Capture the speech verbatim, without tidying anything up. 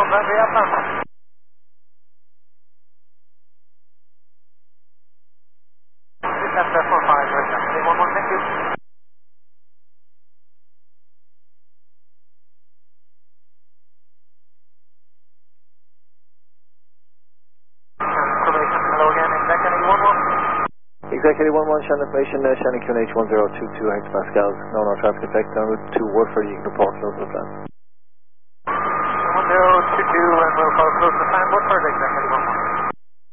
runway outbound. That's that four five right now. Say one more, thank you. Hello again, executive one one. Executive one one, Shannon information, uh, Shannon Q N H one zero two two hectopascals, no no traffic effect, en route to Woodford, you can report close to the plan. one zero two two, and we'll call close to plan, Woodford, executive.